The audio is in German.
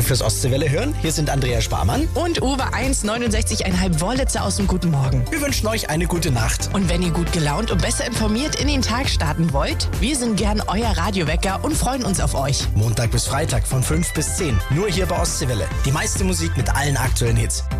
fürs Ostseewelle hören. Hier sind Andrea Sparmann und Uwe 1,69,5 Wollitzer aus dem Guten Morgen. Wir wünschen euch eine gute Nacht. Und wenn ihr gut gelaunt und besser informiert in den Tag starten wollt, wir sind gern euer Radiowecker und freuen uns auf euch. Montag bis Freitag von 5 bis 10. Nur hier bei Ostseewelle. Die meiste Musik mit allen aktuellen Hits.